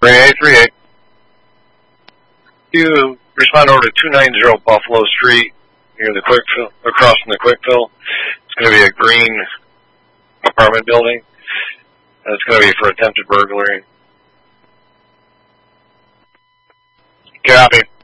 3838. You respond over to 290 Buffalo Street near the Quickfill, across from the Quickfill. It's going to be a green apartment building. And it's going to be for attempted burglary. Copy.